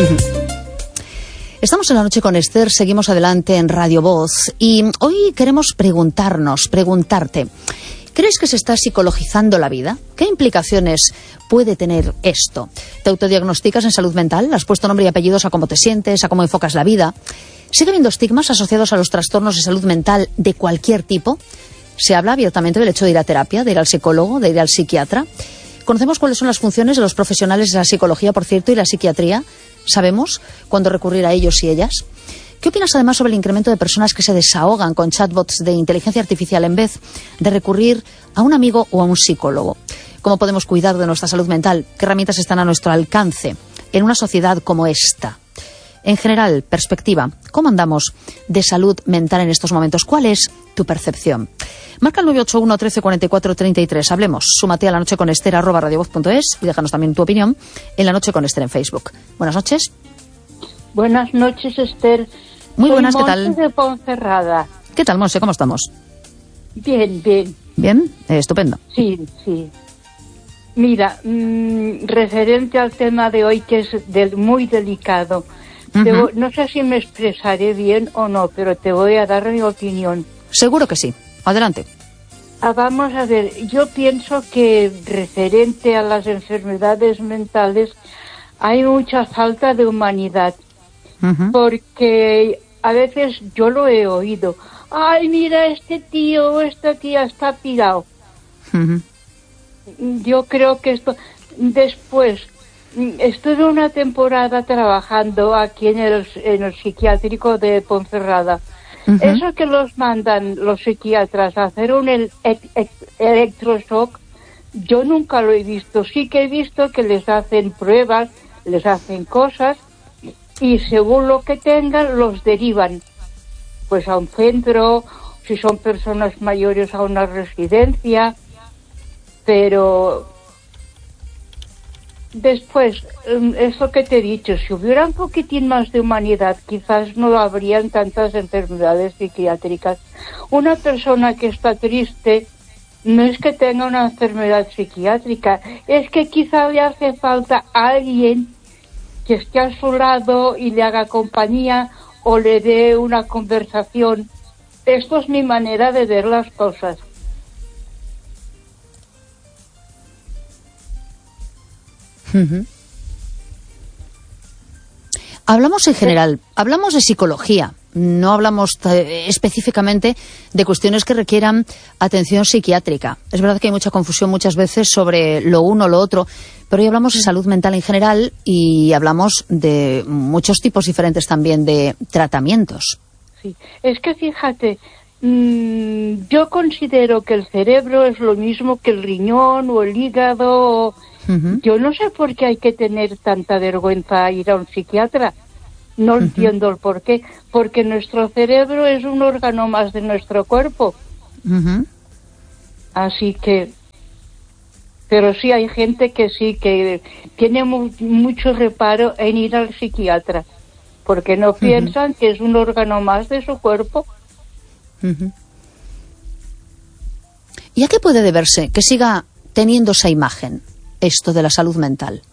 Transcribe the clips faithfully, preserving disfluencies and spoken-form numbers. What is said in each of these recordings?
Estamos en La Noche con Esther, seguimos adelante en Radio Voz y hoy queremos preguntarnos, preguntarte, ¿crees que se está psicologizando la vida? ¿Qué implicaciones puede tener esto? ¿Te autodiagnosticas en salud mental? ¿Has puesto nombre y apellidos a cómo te sientes, a cómo enfocas la vida? ¿Sigue habiendo estigmas asociados a los trastornos de salud mental de cualquier tipo? ¿Se habla abiertamente del hecho de ir a terapia, de ir al psicólogo, de ir al psiquiatra? ¿Conocemos cuáles son las funciones de los profesionales de la psicología, por cierto, y la psiquiatría? ¿Sabemos cuándo recurrir a ellos y ellas? ¿Qué opinas además sobre el incremento de personas que se desahogan con chatbots de inteligencia artificial en vez de recurrir a un amigo o a un psicólogo? ¿Cómo podemos cuidar de nuestra salud mental? ¿Qué herramientas están a nuestro alcance en una sociedad como esta? En general, perspectiva, ¿cómo andamos de salud mental en estos momentos? ¿Cuál es tu percepción? Marca el nueve ocho uno, trece, cuarenta y cuatro, treinta y tres. Hablemos. Súmate a La Noche con Esther, arroba radiovoz punto es y déjanos también tu opinión en La Noche con Esther en Facebook. Buenas noches. Buenas noches, Esther. Muy Soy buenas, ¿qué Monse tal? de Ponferrada. ¿Qué tal, Monse? ¿Cómo estamos? Bien, bien. ¿Bien? Eh, estupendo. Sí, sí. Mira, mmm, referente al tema de hoy, que es del, muy delicado, Uh-huh. te voy, no sé si me expresaré bien o no, pero te voy a dar mi opinión. Seguro que sí. Adelante. Ah, vamos a ver, yo pienso que referente a las enfermedades mentales hay mucha falta de humanidad, Uh-huh. porque a veces yo lo he oído. Ay, mira, este tío o esta tía está pirado. Uh-huh. Yo creo que esto... Después, estuve una temporada trabajando aquí en el, en el psiquiátrico de Ponferrada. Uh-huh. Eso que los mandan los psiquiatras a hacer un el, el, el, electroshock, yo nunca lo he visto. Sí que he visto que les hacen pruebas, les hacen cosas, y según lo que tengan, los derivan pues a un centro, si son personas mayores a una residencia, pero después, eso que te he dicho, si hubiera un poquitín más de humanidad, quizás no habrían tantas enfermedades psiquiátricas. Una persona que está triste no es que tenga una enfermedad psiquiátrica, es que quizá le hace falta a alguien que esté a su lado y le haga compañía o le dé una conversación. Esto es mi manera de ver las cosas. Uh-huh. Hablamos en general, hablamos de psicología, no hablamos eh, específicamente de cuestiones que requieran atención psiquiátrica. Es verdad que hay mucha confusión muchas veces sobre lo uno o lo otro, pero hoy hablamos de salud mental en general y hablamos de muchos tipos diferentes también de tratamientos. Sí, es que fíjate, mmm, yo considero que el cerebro es lo mismo que el riñón o el hígado. Uh-huh. Yo no sé por qué hay que tener tanta vergüenza a ir a un psiquiatra. No uh-huh. entiendo el por qué. Porque nuestro cerebro es un órgano más de nuestro cuerpo. Uh-huh. Así que... Pero sí hay gente que sí, que tiene mu- mucho reparo en ir al psiquiatra. Porque no uh-huh. piensan que es un órgano más de su cuerpo. Uh-huh. ¿Y a qué puede deberse que siga teniendo esa imagen, esto de la salud mental?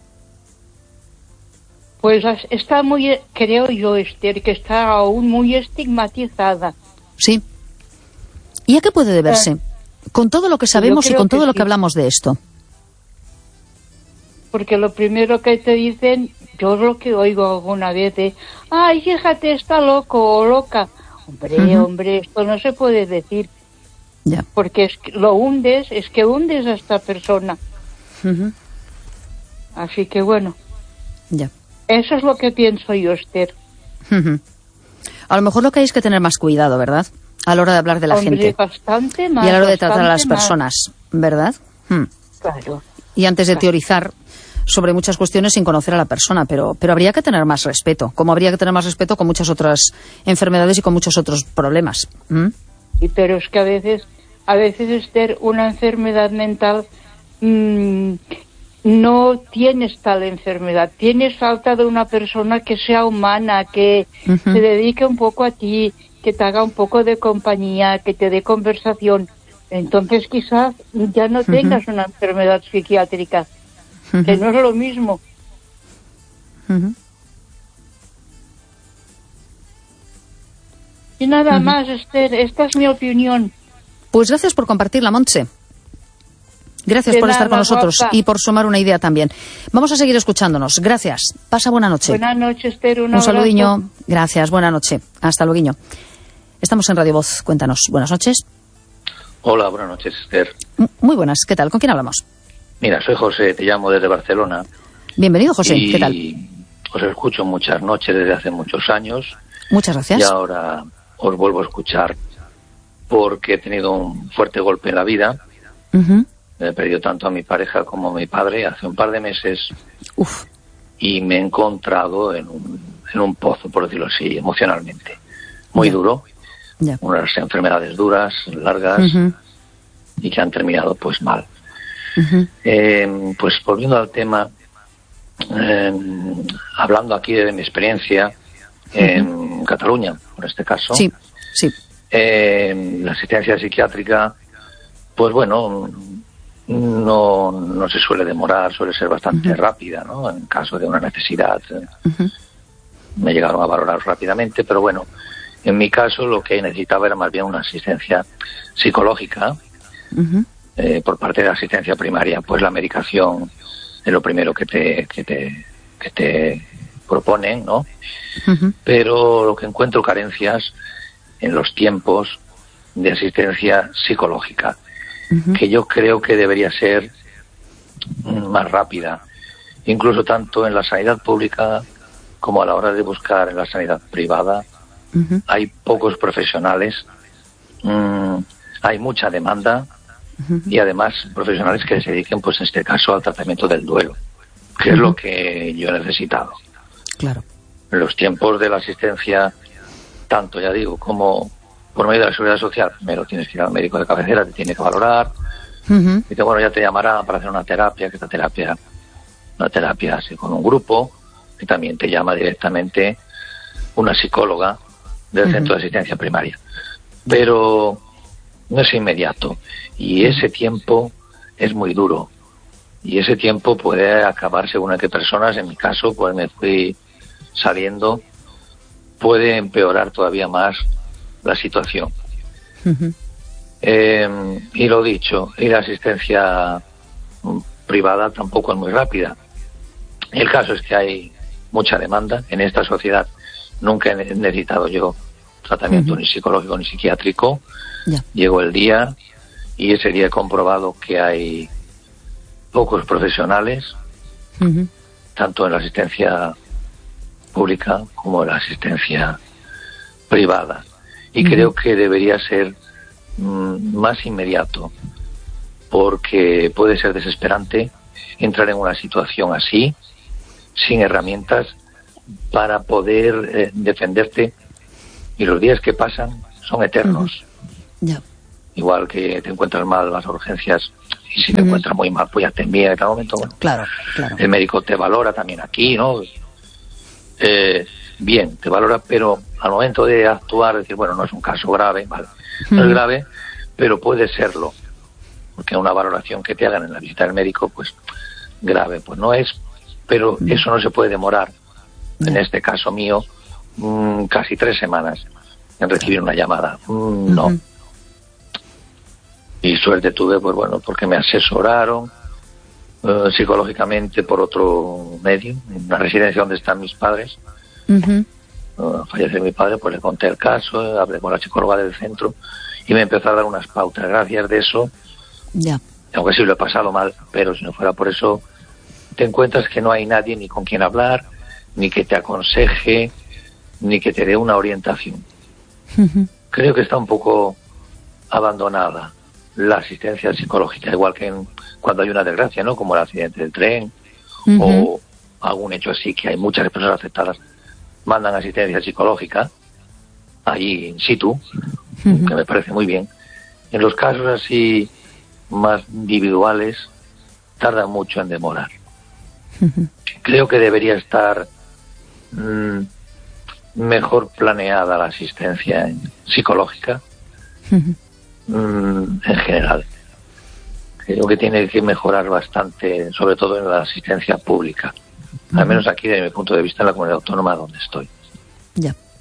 Pues está muy, creo yo, Esther, que está aún muy estigmatizada. Sí. ¿Y a qué puede deberse? Eh, con todo lo que sabemos y con todo que lo sí. que hablamos de esto. Porque lo primero que te dicen, yo lo que oigo alguna vez es, ay, fíjate, está loco o loca. Hombre, uh-huh. hombre, esto no se puede decir. Ya. Porque es que lo hundes, es que hundes a esta persona. Uh-huh. Así que bueno. Ya. Eso es lo que pienso yo, Esther. Uh-huh. A lo mejor lo que hay es que tener más cuidado, ¿verdad? A la hora de hablar de la Hombre, gente. Bastante más. Y a la hora de tratar a las más. personas, ¿verdad? Hmm. Claro. Y antes de claro. teorizar sobre muchas cuestiones sin conocer a la persona, pero, pero habría que tener más respeto, como habría que tener más respeto con muchas otras enfermedades y con muchos otros problemas. ¿Mm? Y pero es que a veces, a veces, Esther, una enfermedad mental... Mmm, no tienes tal enfermedad, tienes falta de una persona que sea humana, que uh-huh. se dedique un poco a ti, que te haga un poco de compañía, que te dé conversación. Entonces quizás ya no tengas uh-huh. una enfermedad psiquiátrica, uh-huh. que no es lo mismo. Uh-huh. nada Uh-huh. más, Esther, esta es mi opinión. Pues gracias por compartirla, Montse. Gracias De por estar nada, con nosotros guapa. y por sumar una idea también. Vamos a seguir escuchándonos. Gracias. Pasa buena noche. Buenas noches, Esther. Un, Un saludiño. abrazo. Gracias. Buena noche. Hasta luego. Estamos en Radio Voz. Cuéntanos. Buenas noches. Hola, buenas noches, Esther. M- Muy buenas. ¿Qué tal? ¿Con quién hablamos? Mira, soy José, te llamo desde Barcelona. Bienvenido, José. Y ¿Qué tal? os escucho muchas noches desde hace muchos años. Muchas gracias. Y ahora os vuelvo a escuchar porque he tenido un fuerte golpe en la vida. Uh-huh. He perdido tanto a mi pareja como a mi padre hace un par de meses. Uf. Y me he encontrado en un, en un pozo, por decirlo así, emocionalmente. Muy Ya. duro. Ya. Unas enfermedades duras, largas, Uh-huh. y que han terminado pues mal. Uh-huh. Eh, pues volviendo al tema, eh, hablando aquí de mi experiencia en uh-huh. Cataluña, en este caso, Sí, sí. eh, la asistencia psiquiátrica, pues bueno, no, no se suele demorar, suele ser bastante uh-huh. rápida, ¿no? En caso de una necesidad, uh-huh. me llegaron a valorar rápidamente, pero bueno, en mi caso lo que necesitaba era más bien una asistencia psicológica. Uh-huh. Eh, por parte de la asistencia primaria, pues la medicación es lo primero que te que te, que te proponen, ¿no? Uh-huh. Pero lo que encuentro carencias en los tiempos de asistencia psicológica, uh-huh. que yo creo que debería ser más rápida, incluso tanto en la sanidad pública como a la hora de buscar en la sanidad privada. Uh-huh. Hay pocos profesionales, mmm, hay mucha demanda. Uh-huh. Y además profesionales que se dediquen, pues en este caso, al tratamiento del duelo, que uh-huh. es lo que yo he necesitado. Claro. En los tiempos de la asistencia, tanto, ya digo, como por medio de la seguridad social, primero tienes que ir al médico de cabecera, te tiene que valorar, uh-huh. y te, bueno, ya te llamará para hacer una terapia, que esta terapia, una terapia así con un grupo, que también te llama directamente una psicóloga del uh-huh. centro de asistencia primaria. Pero no es inmediato y ese tiempo es muy duro y ese tiempo puede acabar según en qué personas. En mi caso, pues me fui saliendo, puede empeorar todavía más la situación. Uh-huh. Eh, y lo dicho, y la asistencia privada tampoco es muy rápida. El caso es que hay mucha demanda en esta sociedad. Nunca he necesitado yo tratamiento uh-huh. ni psicológico ni psiquiátrico. Ya. Llegó el día y ese día he comprobado que hay pocos profesionales, uh-huh. tanto en la asistencia pública como en la asistencia privada. Y uh-huh. creo que debería ser mm, más inmediato, porque puede ser desesperante entrar en una situación así, sin herramientas para poder eh, defenderte, y los días que pasan son eternos. Uh-huh. Yeah. Igual que te encuentras mal en las urgencias, y si te uh-huh. encuentras muy mal, pues ya te envía en cada momento. Bueno, claro, claro. El médico te valora también aquí, ¿no? Eh, bien, te valora, pero al momento de actuar, decir, bueno, no es un caso grave, vale, uh-huh. no es grave, pero puede serlo, porque una valoración que te hagan en la visita del médico, pues grave, pues no es, pero uh-huh. eso no se puede demorar. Uh-huh. En este caso mío, mmm, casi tres semanas en recibir una llamada. Mm, uh-huh. No. Y suerte tuve, pues bueno, porque me asesoraron uh, psicológicamente por otro medio, en una residencia donde están mis padres. Uh-huh. Uh, falleció mi padre, pues le conté el caso, eh, hablé con la psicóloga del centro y me empezó a dar unas pautas. Gracias de eso, yeah. aunque sí lo he pasado mal, pero si no fuera por eso, te encuentras que no hay nadie ni con quien hablar, ni que te aconseje, ni que te dé una orientación. Uh-huh. Creo que está un poco abandonada la asistencia psicológica, igual que en, cuando hay una desgracia, ¿no? Como el accidente del tren, uh-huh. o algún hecho así, que hay muchas personas afectadas, mandan asistencia psicológica allí in situ, uh-huh. que me parece muy bien. En los casos así más individuales tardan mucho en demorar. Uh-huh. Creo que debería estar mmm, mejor planeada la asistencia psicológica. Uh-huh. en general. Creo que tiene que mejorar bastante, sobre todo en la asistencia pública. Uh-huh. Al menos aquí, desde mi punto de vista, en la comunidad autónoma donde estoy. Ya.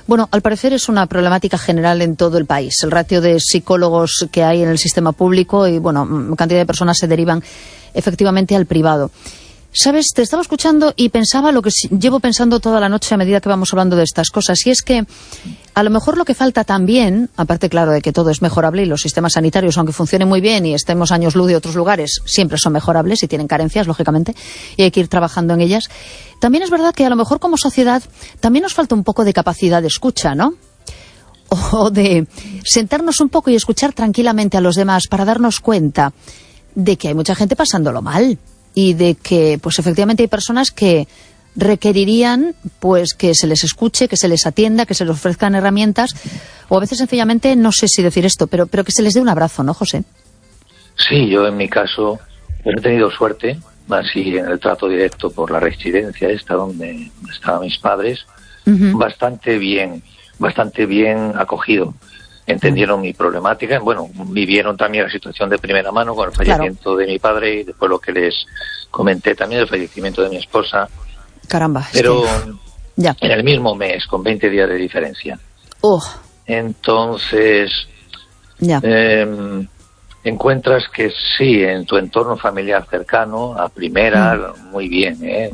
Bueno, al parecer es una problemática general en todo el país. El ratio de psicólogos que hay en el sistema público y, bueno, cantidad de personas se derivan efectivamente al privado. ¿Sabes? Te estaba escuchando y pensaba lo que llevo pensando toda la noche a medida que vamos hablando de estas cosas. Y es que a lo mejor lo que falta también, aparte, claro, de que todo es mejorable y los sistemas sanitarios, aunque funcionen muy bien y estemos años luz de otros lugares, siempre son mejorables y tienen carencias, lógicamente, y hay que ir trabajando en ellas. También es verdad que a lo mejor como sociedad también nos falta un poco de capacidad de escucha, ¿no? O de sentarnos un poco y escuchar tranquilamente a los demás para darnos cuenta de que hay mucha gente pasándolo mal. Y de que, pues efectivamente hay personas que requerirían, pues, que se les escuche, que se les atienda, que se les ofrezcan herramientas, o a veces sencillamente, no sé si decir esto, pero, pero que se les dé un abrazo, ¿no, José? Sí, yo en mi caso he tenido suerte, así en el trato directo por la residencia esta donde estaban mis padres, uh-huh. bastante bien, bastante bien acogido. Entendieron mi problemática, bueno, vivieron también la situación de primera mano con el fallecimiento claro. de mi padre y después lo que les comenté también, el fallecimiento de mi esposa. Caramba. Pero que... ya. en el mismo mes, con veinte días de diferencia. Oh. Entonces, ya. Eh, encuentras que sí, en tu entorno familiar cercano, a primera, mm. muy bien, ¿eh?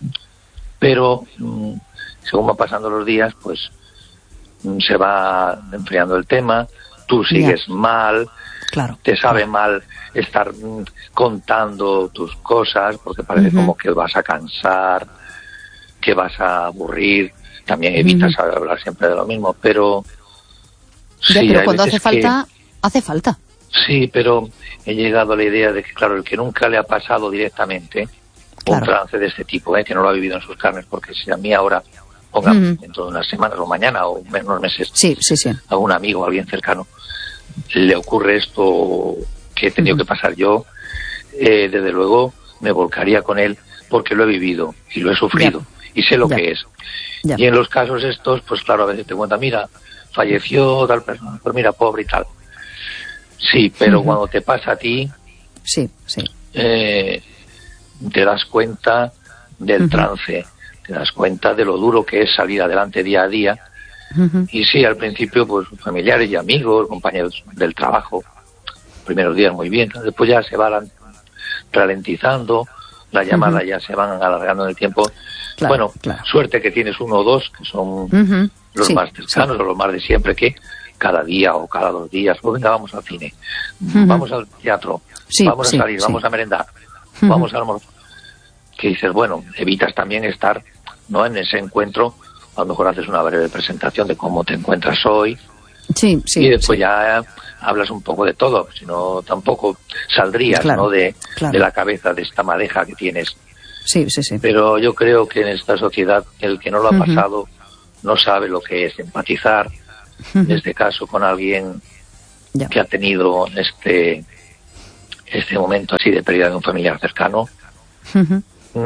Pero mm, según van pasando los días, pues se va enfriando el tema, tú sigues yeah. mal, claro, te sabe claro. mal estar contando tus cosas, porque parece uh-huh. como que vas a cansar, que vas a aburrir, también evitas uh-huh. hablar siempre de lo mismo, pero... Ya, sí, pero cuando hace falta, que, hace falta. Sí, pero he llegado a la idea de que, claro, el que nunca le ha pasado directamente claro. un trance de este tipo, ¿eh? que no lo ha vivido en sus carnes, porque si a mí ahora... ponga uh-huh. dentro de unas semanas o mañana o unos meses sí, sí, sí. a un amigo, a alguien cercano, le ocurre esto que he tenido uh-huh. que pasar yo, eh, desde luego me volcaría con él porque lo he vivido y lo he sufrido yeah. y sé lo yeah. que es. Yeah. Y en los casos estos, pues claro, a veces te cuentan, mira, falleció tal persona, pues mira, pobre y tal. Sí, pero uh-huh. cuando te pasa a ti, sí, sí. Eh, te das cuenta del uh-huh. trance. Te das cuenta de lo duro que es salir adelante día a día. Uh-huh. Y sí, al principio, pues familiares y amigos, compañeros del trabajo, primeros días muy bien, después ya se va ralentizando, las llamadas uh-huh. ya se van alargando en el tiempo. Claro, bueno, claro. suerte que tienes uno o dos, que son uh-huh. los sí, más cercanos sí. o los más de siempre, que cada día o cada dos días, pues venga, vamos al cine, uh-huh. vamos al teatro, sí, vamos sí, a salir, sí. vamos a merendar, uh-huh. vamos a almorzar. Que dices, bueno, evitas también estar no en ese encuentro, a lo mejor haces una breve presentación de cómo te encuentras hoy sí, sí, y después sí. ya hablas un poco de todo, si no tampoco saldrías claro, ¿no? de, claro. de la cabeza de esta madeja que tienes. Sí, sí, sí. Pero yo creo que en esta sociedad el que no lo ha uh-huh. pasado no sabe lo que es empatizar, uh-huh. en este caso con alguien ya. que ha tenido este este momento así de pérdida de un familiar cercano. Uh-huh.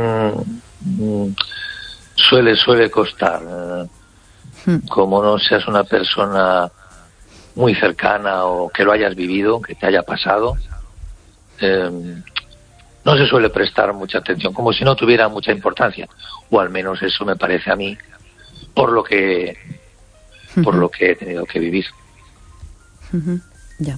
mm, mm, Suele, suele costar, eh, como no seas una persona muy cercana o que lo hayas vivido, que te haya pasado, eh, no se suele prestar mucha atención, como si no tuviera mucha importancia, o al menos eso me parece a mí, por lo que, por lo que he tenido que vivir. Uh-huh. Ya.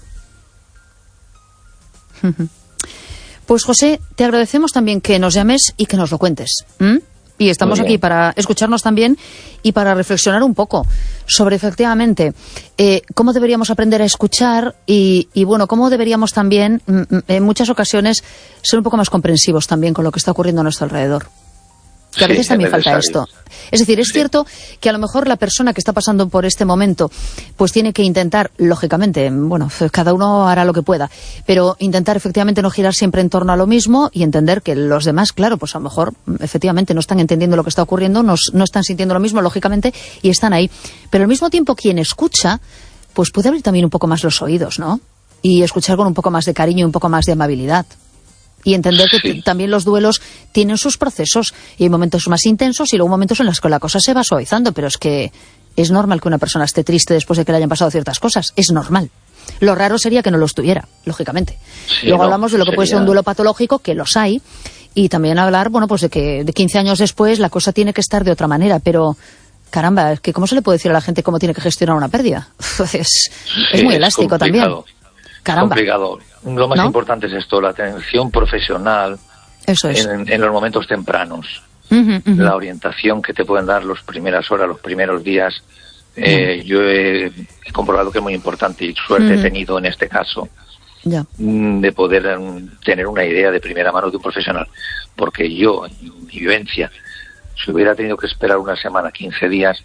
Uh-huh. Pues José, te agradecemos también que nos llames y que nos lo cuentes. ¿Mm? Y estamos aquí para escucharnos también y para reflexionar un poco sobre, efectivamente, eh, cómo deberíamos aprender a escuchar y, y, bueno, cómo deberíamos también, en muchas ocasiones, ser un poco más comprensivos también con lo que está ocurriendo a nuestro alrededor. Que a veces sí, también falta esto. Es decir, es sí. cierto que a lo mejor la persona que está pasando por este momento pues tiene que intentar, lógicamente, bueno, cada uno hará lo que pueda, pero intentar efectivamente no girar siempre en torno a lo mismo y entender que los demás, claro, pues a lo mejor efectivamente no están entendiendo lo que está ocurriendo, no, no están sintiendo lo mismo, lógicamente, y están ahí. Pero al mismo tiempo quien escucha, pues puede abrir también un poco más los oídos, ¿no? Y escuchar con un poco más de cariño y un poco más de amabilidad. Y entender que sí. también los duelos tienen sus procesos y hay momentos más intensos y luego momentos en los que la cosa se va suavizando, pero es que es normal que una persona esté triste después de que le hayan pasado ciertas cosas, es normal. Lo raro sería que no lo estuviera, lógicamente. Sí, luego no, hablamos de lo que sería... puede ser un duelo patológico, que los hay, y también hablar, bueno, pues de que de quince años después la cosa tiene que estar de otra manera, pero Caramba, es que ¿cómo se le puede decir a la gente cómo tiene que gestionar una pérdida? Es, Sí, es muy elástico también. Caramba. Es complicado. Lo más ¿No? importante es esto, la atención profesional. Eso es. En, en los momentos tempranos. Uh-huh, uh-huh. La orientación que te pueden dar las primeras horas, los primeros días. Eh, uh-huh. Yo he, he comprobado que es muy importante y suerte uh-huh. he tenido en este caso yeah. de poder um, tener una idea de primera mano de un profesional. Porque yo, en mi vivencia, si hubiera tenido que esperar una semana, quince días,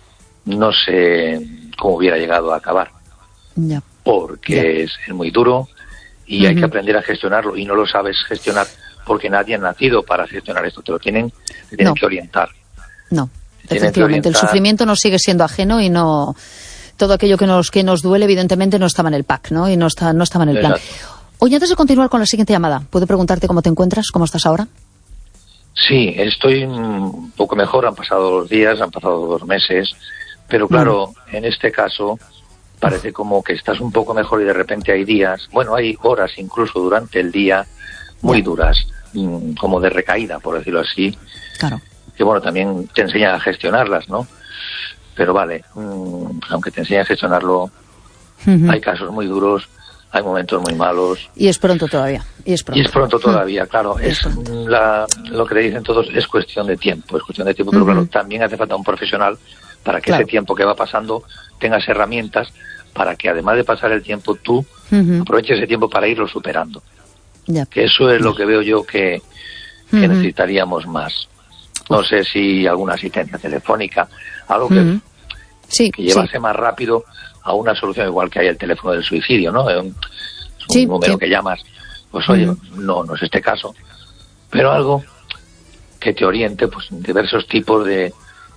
no sé cómo hubiera llegado a acabar. Yeah. Porque yeah. es, es muy duro y uh-huh. hay que aprender a gestionarlo y no lo sabes gestionar porque nadie ha nacido para gestionar esto, te lo tienen, te tienen no. que orientar. No, efectivamente, el sufrimiento nos sigue siendo ajeno y no todo aquello que nos que nos duele evidentemente no estaba en el pack, ¿no? Y no está no estaba en el plan. Exacto. Oye, antes de continuar con la siguiente llamada, ¿puedo preguntarte cómo te encuentras? ¿Cómo estás ahora? Sí, estoy un poco mejor, han pasado los días, han pasado dos meses, pero claro, mm. en este caso parece como que estás un poco mejor y de repente hay días, bueno, hay horas incluso durante el día muy yeah. duras, como de recaída, por decirlo así. Claro. Que bueno, también te enseñan a gestionarlas, ¿no? Pero vale, mmm, aunque te enseñan a gestionarlo, uh-huh. hay casos muy duros, hay momentos muy malos. Y es pronto todavía. Y es pronto, y es pronto todavía, uh-huh. claro. Es, es la, lo que le dicen todos es cuestión de tiempo, es cuestión de tiempo, pero uh-huh. claro, también hace falta un profesional para que claro. ese tiempo que va pasando tengas herramientas para que además de pasar el tiempo tú uh-huh. aproveches ese tiempo para irlo superando. Ya. Que eso es lo que veo yo que, que uh-huh. necesitaríamos más. No sé si alguna asistencia telefónica, algo que, uh-huh. sí, que llevase sí. más rápido a una solución, igual que hay el teléfono del suicidio, ¿no? Es un, es un sí, número sí. que llamas, pues oye, uh-huh. no, no es este caso, pero algo que te oriente, pues, en diversos tipos de,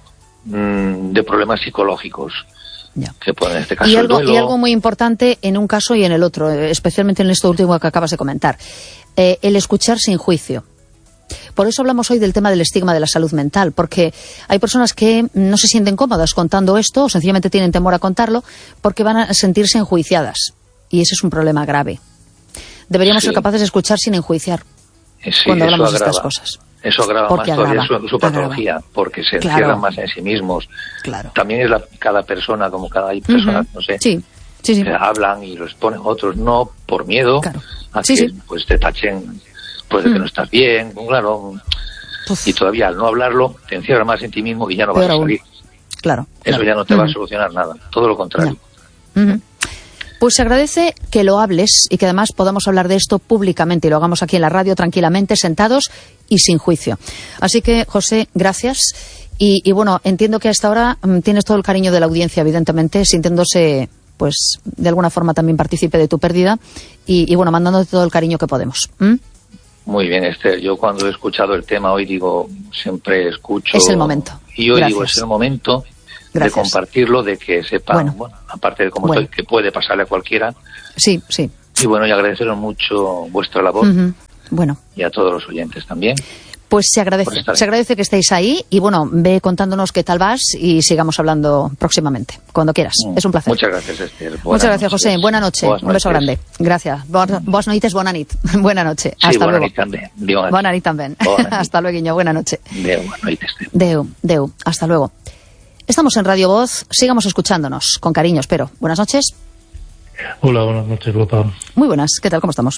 mmm, de problemas psicológicos. Ya. Que pueden, en este caso, y, algo, el duelo. y algo muy importante en un caso y en el otro, especialmente en esto último que acabas de comentar, eh, el escuchar sin juicio. Por eso hablamos hoy del tema del estigma de la salud mental, porque hay personas que no se sienten cómodas contando esto o sencillamente tienen temor a contarlo porque van a sentirse enjuiciadas. Y ese es un problema grave. Deberíamos sí. ser capaces de escuchar sin enjuiciar sí, cuando hablamos de agrava. estas cosas. Eso agrava porque más todavía agrava, su, su patología, agrava. Porque se claro. encierran más en sí mismos. Claro. También es la, cada persona, como cada hay personas, uh-huh. no sé, sí. Sí, sí. que hablan y lo exponen, otros no, por miedo claro. a sí, que sí. pues te tachen pues de que mm. no estás bien, claro. Uf. Y todavía al no hablarlo te encierras más en ti mismo y ya no Peor vas a salir. Aún. Claro. Eso claro. ya no te uh-huh. va a solucionar nada, todo lo contrario. No. Uh-huh. Pues se agradece que lo hables y que además podamos hablar de esto públicamente y lo hagamos aquí en la radio tranquilamente, sentados y sin juicio. Así que, José, gracias. Y, y bueno, entiendo que hasta ahora um, tienes todo el cariño de la audiencia, evidentemente, sintiéndose, pues, de alguna forma también partícipe de tu pérdida y, y bueno, mandándote todo el cariño que podemos. ¿Mm? Muy bien, Esther. Yo cuando he escuchado el tema hoy digo, siempre escucho. Es el momento. Y hoy gracias. digo, es el momento. Gracias. De compartirlo, de que sepan, bueno, bueno aparte de cómo bueno. estoy, que puede pasarle a cualquiera. Sí, sí. Y bueno, y agradeceros mucho vuestra labor. Uh-huh. Bueno. Y a todos los oyentes también. Pues se agradece, se agradece que estéis ahí y bueno, ve contándonos qué tal vas y sigamos hablando próximamente, cuando quieras. Mm. Es un placer. Muchas gracias, Esther. Buenas Muchas gracias, noches. José. Buena noche. Buenas un beso noches. grande. Gracias. Boas noites, bona nit. Buena noche. Sí, Hasta buena luego. Nit también. Bona, bona nit también. Hasta luego, buena noche. Deu, buena noche, Esther. Deu, deu. Hasta luego. Estamos en Radio Voz, sigamos escuchándonos, con cariño, espero. Buenas noches. Hola, buenas noches, Guapa. Muy buenas, ¿qué tal? ¿Cómo estamos?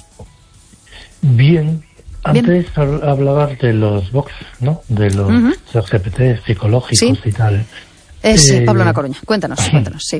Bien. Antes Bien. hablabas de los box, ¿no? De los uh-huh. G P T psicológicos ¿Sí? y tal. Es eh, Pablo Na Coruña. Cuéntanos, cuéntanos, sí.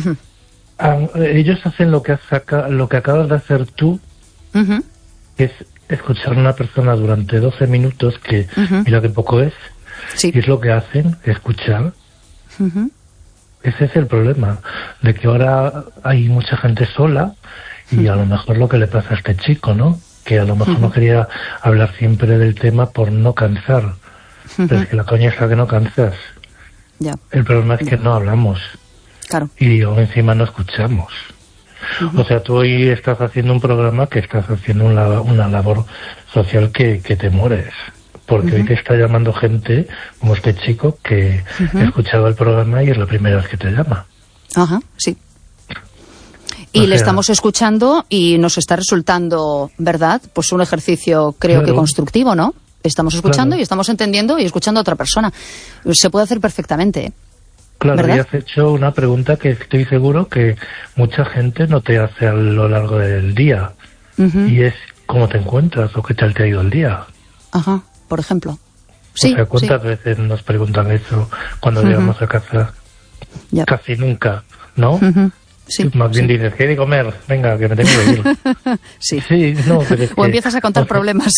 Ellos hacen lo que, has saca, lo que acabas de hacer tú, uh-huh. que es escuchar a una persona durante doce minutos, que uh-huh. mira qué poco es, sí. y es lo que hacen, escuchar. Uh-huh. Ese es el problema, de que ahora hay mucha gente sola y uh-huh. a lo mejor lo que le pasa a este chico, ¿no? Que a lo mejor uh-huh. no quería hablar siempre del tema por no cansar. Uh-huh. Pero es que la coña es la que no cansas. Ya. El problema es que no hablamos. Claro. Y aún encima no escuchamos. Uh-huh. O sea, tú hoy estás haciendo un programa que estás haciendo una, una labor social que, que te mueres. Porque uh-huh. hoy te está llamando gente, como este chico, que uh-huh. ha escuchado el programa y es la primera vez que te llama. Ajá, sí. Y o le sea, estamos escuchando y nos está resultando, ¿verdad? Pues un ejercicio, creo claro. que constructivo, ¿no? Estamos escuchando claro. y estamos entendiendo y escuchando a otra persona. Se puede hacer perfectamente, ¿eh? Claro, ¿verdad? y has hecho una pregunta que estoy seguro que mucha gente no te hace a lo largo del día. Uh-huh. Y es cómo te encuentras o qué tal te ha ido el día. Ajá, por ejemplo. Sí, o sea, ¿cuántas sí. veces nos preguntan eso cuando uh-huh. llegamos a casa? Yep. Casi nunca, ¿no? Uh-huh. Sí, Más bien sí. dices, ¿qué hay de comer? Venga, que me tengo que ir. sí. sí no, pero es o que, empiezas a contar o sea, problemas.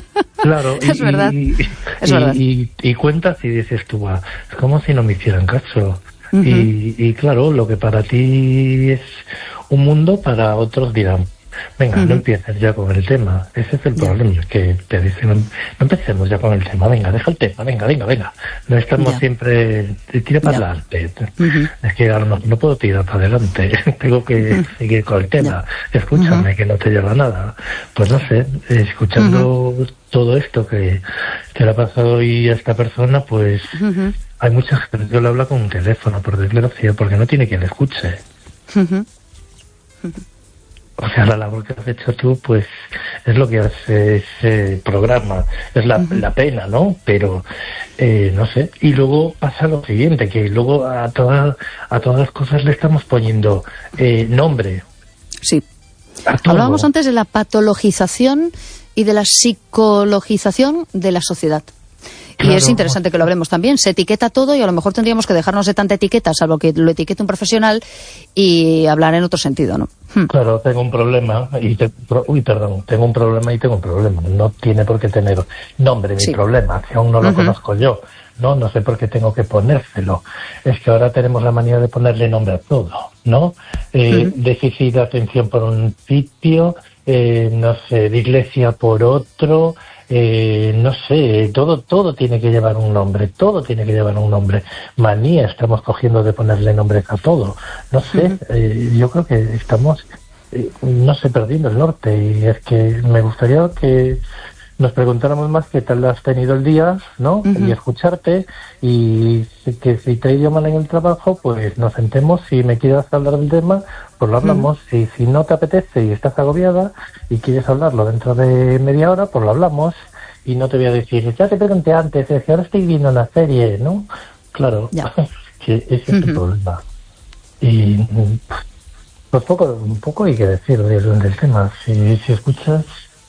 Claro. es y, verdad. Y, es y, verdad. Y, y, y cuentas y dices tú, ah, es como si no me hicieran caso. Uh-huh. y, y claro, lo que para ti es un mundo, para otros dirán, venga, uh-huh. no empieces ya con el tema. Ese es el yeah. problema, que te dicen, no empecemos ya con el tema, venga, deja el tema, venga, venga, venga. No estamos yeah. siempre, tira para yeah. adelante. Uh-huh. Es que ahora no, no puedo tirar para adelante, tengo que uh-huh. seguir con el tema. Yeah. Escúchame, uh-huh. que no te lleva nada. Pues no sé, escuchando uh-huh. todo esto que, que le ha pasado hoy a esta persona, pues uh-huh. hay mucha gente que lo habla con un teléfono, por desgracia, porque no tiene quien le escuche. Uh-huh. Uh-huh. O sea, la labor que has hecho tú, pues, es lo que hace ese programa. Es la, uh-huh. la pena, ¿no? Pero, eh, no sé. Y luego pasa lo siguiente, que luego a, toda, a todas las cosas le estamos poniendo eh, nombre. Sí. Hablábamos antes de la patologización y de la psicologización de la sociedad. Claro. Y es interesante que lo hablemos también. Se etiqueta todo y a lo mejor tendríamos que dejarnos de tanta etiqueta, salvo que lo etiquete un profesional, y hablar en otro sentido, ¿no? Claro, tengo un problema y te, uy, perdón, tengo un problema y tengo un problema. No tiene por qué tener nombre mi sí. problema, si aún no lo uh-huh. conozco yo. No, no sé por qué tengo que ponérselo. Es que ahora tenemos la manía de ponerle nombre a todo, ¿no? Eh, uh-huh. Déficit de atención por un sitio, eh, no sé, dislexia por otro. Eh, no sé, todo todo tiene que llevar un nombre, todo tiene que llevar un nombre. Manía estamos cogiendo de ponerle nombres a todo. No sé, uh-huh. eh, yo creo que estamos, eh, no sé, perdiendo el norte. Y es que me gustaría que nos preguntáramos más qué tal has tenido el día, ¿no? Uh-huh. Y escucharte, y que si te ha ido mal en el trabajo, pues nos sentemos, si me quieres hablar del tema, pues lo hablamos. Uh-huh. Y si no te apetece y estás agobiada y quieres hablarlo dentro de media hora, pues lo hablamos. Y no te voy a decir, ya te pregunté antes, es que ahora estoy viendo una serie, ¿no? Claro, yeah. que ese es uh-huh. el problema. Y pues poco, un poco hay que decir del, del tema. Si, si escuchas...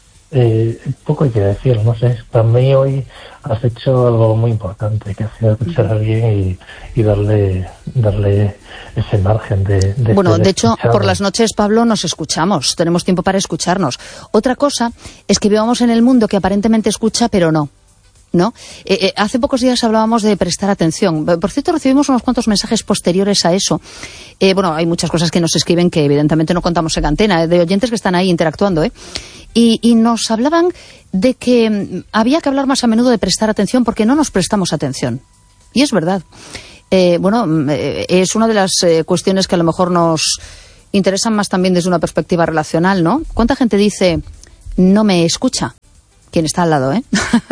Eh, poco hay que decir, no sé, para mí hoy has hecho algo muy importante, que ha sido escuchar a alguien y, y darle darle ese margen de, de bueno, de hecho, escuchado. Por las noches, Pablo, nos escuchamos, tenemos tiempo para escucharnos. Otra cosa es que vivamos en el mundo que aparentemente escucha, pero no. ¿No? Eh, eh, hace pocos días hablábamos de prestar atención. Por cierto, recibimos unos cuantos mensajes posteriores a eso. Eh, bueno, hay muchas cosas que nos escriben que evidentemente no contamos en antena, de oyentes que están ahí interactuando, ¿eh? Y, y nos hablaban de que había que hablar más a menudo de prestar atención porque no nos prestamos atención. Y es verdad. Eh, bueno, eh, es una de las eh, cuestiones que a lo mejor nos interesan más también desde una perspectiva relacional, ¿no? ¿Cuánta gente dice, no me escucha? Quien está al lado, ¿eh?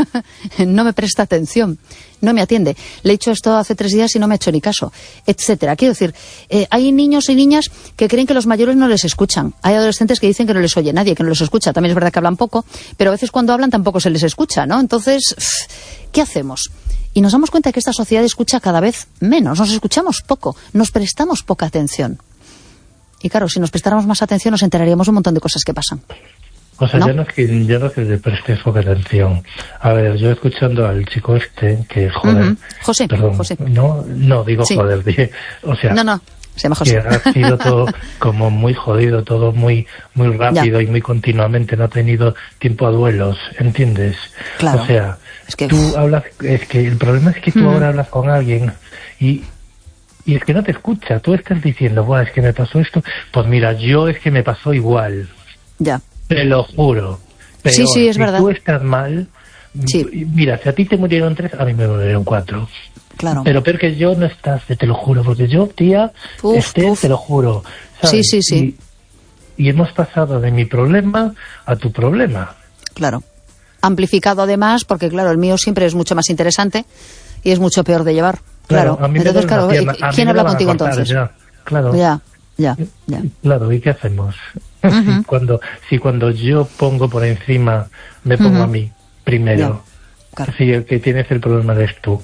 No me presta atención, no me atiende. Le he dicho esto hace tres días y no me ha hecho ni caso, etcétera. Quiero decir, eh, hay niños y niñas que creen que los mayores no les escuchan. Hay adolescentes que dicen que no les oye nadie, que no les escucha. También es verdad que hablan poco, pero a veces cuando hablan tampoco se les escucha, ¿no? Entonces, ¿qué hacemos? Y nos damos cuenta de que esta sociedad escucha cada vez menos. Nos escuchamos poco, nos prestamos poca atención. Y claro, si nos prestáramos más atención nos enteraríamos de un montón de cosas que pasan. O sea, ¿no? ya no es que, ya no es que le prestes poca atención. A ver, yo escuchando al chico este, que joder... Uh-huh. José, perdón, José. No, no, digo sí. joder, dije, o sea... No, no, se llama José. Que ha sido todo como muy jodido, todo muy muy rápido ya. Y muy continuamente, no ha tenido tiempo a duelos, ¿entiendes? Claro. O sea, es que... tú hablas... Es que el problema es que tú uh-huh. ahora hablas con alguien y... Y es que no te escucha, tú estás diciendo, bueno, es que me pasó esto, pues mira, yo es que me pasó igual. Ya. Te lo juro. Pero sí, sí, es si verdad. tú estás mal, sí. Mira, si a ti te murieron tres, a mí me murieron cuatro. Claro. Pero peor que yo no estás, te lo juro, porque yo, tía, uf, Esther, uf. te lo juro. Sí, ¿sabes? sí, sí. Y, y hemos pasado de mi problema a tu problema. Claro. Amplificado además, porque claro, el mío siempre es mucho más interesante y es mucho peor de llevar. Claro. claro. A mí Entonces, me claro, pierna, ¿quién habla contigo entonces? Ya. Claro. Ya, ya, ya. Claro, ¿y qué hacemos? Uh-huh. Si, cuando, si cuando yo pongo por encima, me pongo uh-huh. a mí primero. Claro. Si el que tienes el problema eres tú.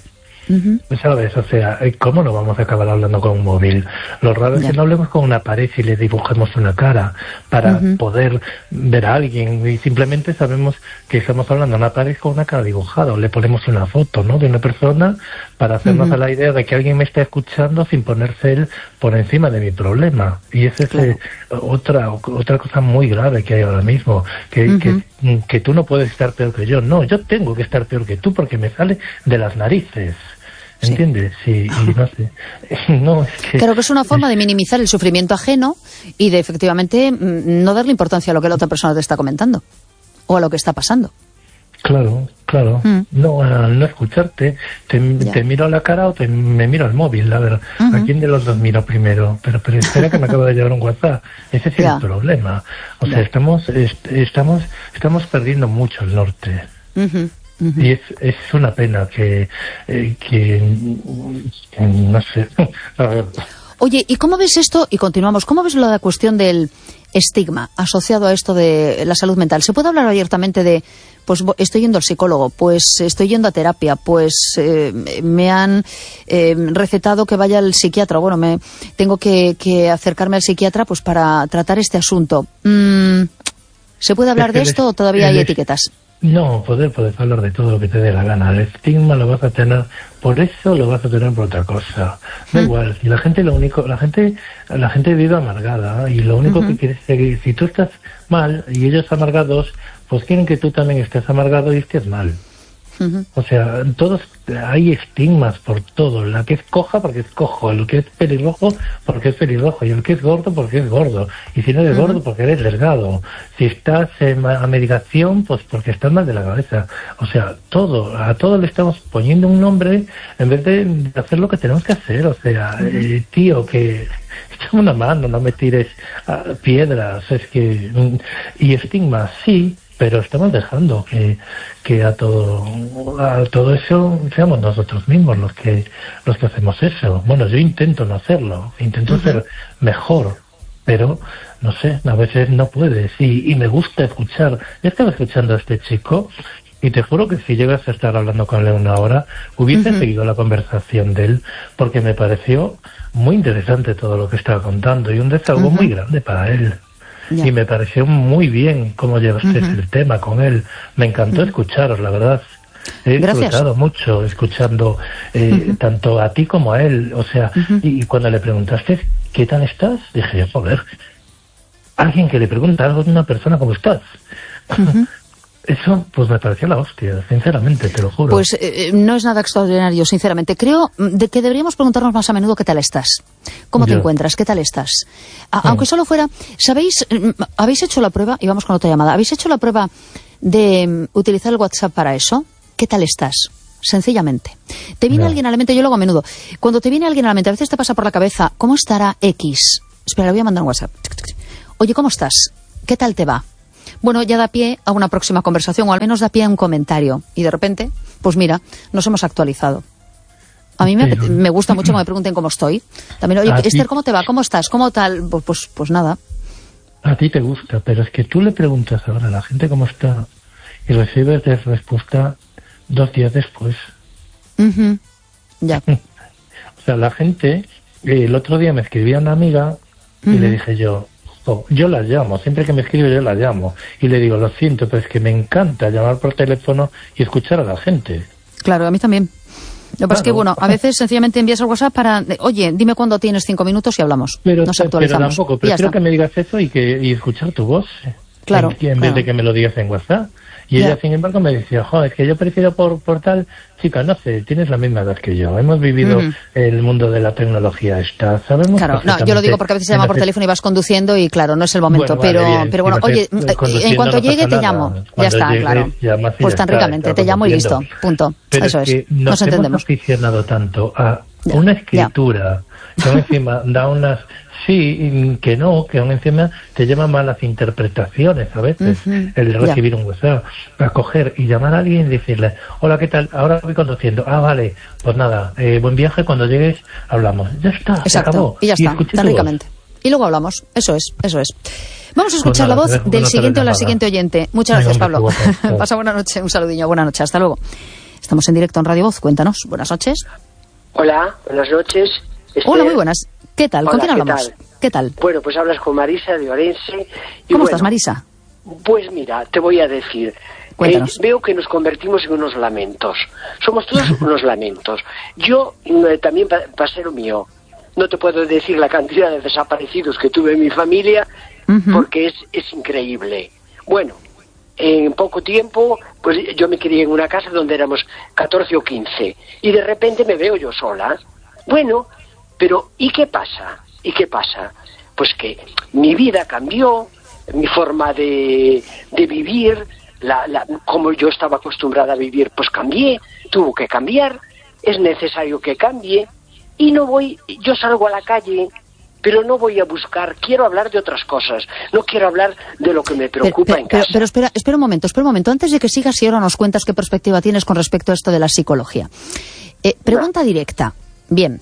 Uh-huh. ¿Sabes? O sea, ¿cómo no vamos a acabar hablando con un móvil? Lo raro es que no hablemos con una pared y le dibujemos una cara para uh-huh. poder ver a alguien, y simplemente sabemos que estamos hablando a una pared con una cara dibujada, o le ponemos una foto, ¿no?, de una persona para hacernos uh-huh. a la idea de que alguien me está escuchando sin ponerse él por encima de mi problema. Y esa es claro. eh, otra otra cosa muy grave que hay ahora mismo, que, uh-huh. que, que tú no puedes estar peor que yo. No, yo tengo que estar peor que tú porque me sale de las narices. ¿Entiendes? Sí, y no sé. No, es que... Creo que es una forma de minimizar el sufrimiento ajeno y de, efectivamente, no darle importancia a lo que la otra persona te está comentando o a lo que está pasando. Claro, claro. Mm. No, al no escucharte, te, te miro a la cara o te, me miro al móvil, a ver, uh-huh. ¿a quién de los dos miro primero? Pero, pero espera que me acaba de llegar un WhatsApp. Ese es yeah. el problema. O yeah. sea, estamos, est- estamos, estamos perdiendo mucho el norte. Uh-huh. Uh-huh. Y es, es una pena que, eh, que, que no sé. A ver. Oye, ¿y cómo ves esto? Y continuamos. ¿Cómo ves la cuestión del estigma asociado a esto de la salud mental? ¿Se puede hablar abiertamente de, pues estoy yendo al psicólogo, pues estoy yendo a terapia, pues eh, me han eh, recetado que vaya al psiquiatra, bueno, me tengo que, que acercarme al psiquiatra pues para tratar este asunto? Mm, ¿Se puede hablar es que de esto o todavía hay etiquetas? No, poder, poder hablar de todo lo que te dé la gana. El estigma lo vas a tener por eso, lo vas a tener por otra cosa. Da ¿Mm? igual. Y la gente lo único, la gente, la gente vive amargada y lo único uh-huh. que quiere es seguir. Si tú estás mal y ellos amargados, pues quieren que tú también estés amargado y estés mal. Uh-huh. O sea, todos hay estigmas por todo. La que es coja porque es cojo, el que es pelirrojo porque es pelirrojo, y el que es gordo porque es gordo, y si no eres uh-huh. gordo porque eres delgado. Si estás en, a medicación, pues porque estás mal de la cabeza. O sea, todo, a todo le estamos poniendo un nombre en vez de hacer lo que tenemos que hacer. O sea, uh-huh. eh, tío, que échame una mano, no me tires uh, piedras. Es que y estigmas, sí. Pero estamos dejando que, que a todo a todo eso seamos nosotros mismos los que los que hacemos eso. Bueno, yo intento no hacerlo, intento uh-huh. ser mejor, pero no sé, a veces no puedes. Y, y me gusta escuchar. Yo estaba escuchando a este chico y te juro que si llegas a estar hablando con él una hora, hubiese uh-huh. seguido la conversación de él, porque me pareció muy interesante todo lo que estaba contando y un desahogo uh-huh. muy grande para él. Ya. Y me pareció muy bien cómo llevaste uh-huh. el tema con él. Me encantó uh-huh. escucharos, la verdad. He Gracias. disfrutado mucho escuchando eh, uh-huh. tanto a ti como a él. O sea, uh-huh. y, y cuando le preguntaste ¿qué tal estás? Dije, joder, alguien que le pregunta algo a una persona ¿cómo estás? Uh-huh. Eso, pues me pareció la hostia, sinceramente, te lo juro. Pues eh, no es nada extraordinario, sinceramente. Creo de que deberíamos preguntarnos más a menudo qué tal estás. ¿Cómo Yo. te encuentras? ¿Qué tal estás? A, sí. Aunque solo fuera... ¿Sabéis? ¿Habéis hecho la prueba? Y vamos con otra llamada. ¿Habéis hecho la prueba de um, utilizar el WhatsApp para eso? ¿Qué tal estás? Sencillamente. Te viene no. alguien a la mente, yo lo hago a menudo. Cuando te viene alguien a la mente, a veces te pasa por la cabeza, ¿cómo estará X? Espera, le voy a mandar un WhatsApp. Oye, ¿cómo estás? ¿Qué tal te va? Bueno, ya da pie a una próxima conversación, o al menos da pie a un comentario. Y de repente, pues mira, nos hemos actualizado. A mí me, Pero... me gusta mucho que me pregunten cómo estoy. También, oye, Esther, ¿cómo te va? ¿Cómo estás? ¿Cómo tal? Pues, pues, pues nada. A ti te gusta, pero es que tú le preguntas ahora a la gente cómo está y recibes de respuesta dos días después. Uh-huh. Ya. O sea, la gente... El otro día me escribía una amiga y uh-huh. le dije yo... Oh, yo la llamo, siempre que me escribe yo la llamo y le digo, lo siento, pero es que me encanta llamar por teléfono y escuchar a la gente. Claro, a mí también. Lo que pasa es que, bueno, a veces sencillamente envías el WhatsApp para, oye, dime cuándo tienes cinco minutos y hablamos. Pero, Nos actualizamos. Pero tampoco, prefiero que me digas eso y que y escuchar tu voz. Claro. En, en claro. vez de que me lo digas en WhatsApp. Y ya. ella, sin embargo, me decía, joder, es que yo prefiero por, por tal... Chica, no sé, tienes la misma edad que yo. Hemos vivido uh-huh. el mundo de la tecnología esta. Sabemos Claro, no, yo lo digo porque a veces se llama por teléfono y vas conduciendo y claro, no es el momento. Bueno, pero, vale, pero bueno, oye, en cuanto no llegue te llamo. Ya está, llegue, claro. Pues tan ricamente, está, te llamo y listo, punto. Pero Eso es. es, nos, nos entendemos. Hemos aficionado tanto a ya, una escritura ya. que aún encima da unas... Sí, que no, que aún encima te lleva malas interpretaciones a veces, uh-huh. el recibir ya. un WhatsApp, a coger y llamar a alguien y decirle, hola, ¿qué tal? Ahora voy conduciendo. Ah, vale, pues nada, eh, buen viaje, cuando llegues hablamos. Ya está, Exacto. se acabó. Y ya está, y tan ricamente. Y luego hablamos, eso es, eso es. Vamos a escuchar pues nada, la voz del siguiente o la siguiente oyente. Muchas gracias, Pablo. Pasa buena noche, un saludillo, buena noche, hasta luego. Estamos en directo en Radio Voz. Cuéntanos. Buenas noches. Hola, buenas noches. Esther. Hola, muy buenas. ¿Qué tal? Hola, ¿Con quién hablamos? ¿qué tal? ¿Qué tal? Bueno, pues hablas con Marisa de Orense. Y ¿Cómo bueno, estás, Marisa? Pues mira, te voy a decir. Cuéntanos. Eh, veo que nos convertimos en unos lamentos. Somos todos unos lamentos. Yo eh, también pa pasé lo mío. No te puedo decir la cantidad de desaparecidos que tuve en mi familia, uh-huh. porque es, es increíble. Bueno, en poco tiempo, pues yo me crié en una casa donde éramos catorce o quince, y de repente me veo yo sola. Bueno, pero ¿y qué pasa? ¿Y qué pasa? Pues que mi vida cambió, mi forma de, de vivir, la, la, como yo estaba acostumbrada a vivir, pues cambié, tuvo que cambiar, es necesario que cambie, y no voy, yo salgo a la calle, pero no voy a buscar, quiero hablar de otras cosas, no quiero hablar de lo que me preocupa pero, pero, en casa. Pero, pero espera, espera un momento, espera un momento, antes de que sigas y ahora nos cuentas qué perspectiva tienes con respecto a esto de la psicología. Eh, pregunta no. directa, bien,